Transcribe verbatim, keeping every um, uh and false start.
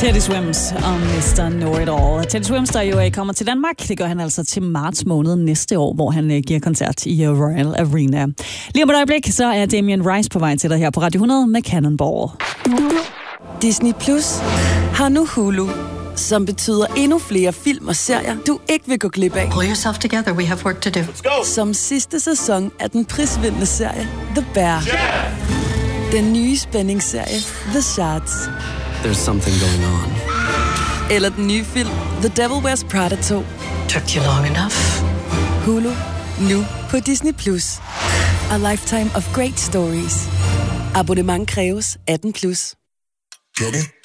Teddy Swims og mister Know-It-All. Teddy Swims, der jo kommer til Danmark, det gør han altså til marts måned næste år, hvor han giver koncert i Royal Arena. Lige om et øjeblik, så er Damien Rice på vej til dig her på Radio hundrede med Cannonball. Disney Plus har nu Hulu, som betyder endnu flere film og serier, du ikke vil gå glip af. Pull yourself together, we have work to do. Let's go! Som sidste sæson af den prisvindende serie The Bear. Yeah! Den nye spændingsserie The Shards. There's something going on. Eller den nye film The Devil Wears Prada to. Took you long enough. Hulu, nu på Disney Plus. A lifetime of great stories. Abonnement kræves atten plus.